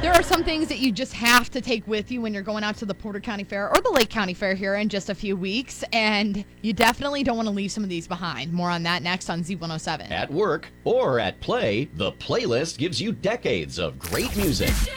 There are some things that you just have to take with you when you're going out to the Porter County Fair or the Lake County Fair here in just a few weeks, and you definitely don't want to leave some of these behind. More on that next on Z107. At work or at play, the playlist gives you decades of great music.